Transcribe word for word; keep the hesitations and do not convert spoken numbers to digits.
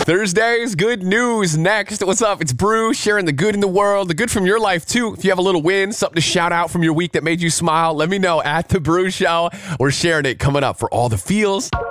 Thursdays, good news next. What's up? It's Brew, sharing the good in the world, the good from your life too. If you have a little win, something to shout out from your week that made you smile, let me know at The Brew Show. We're sharing it coming up for all the feels.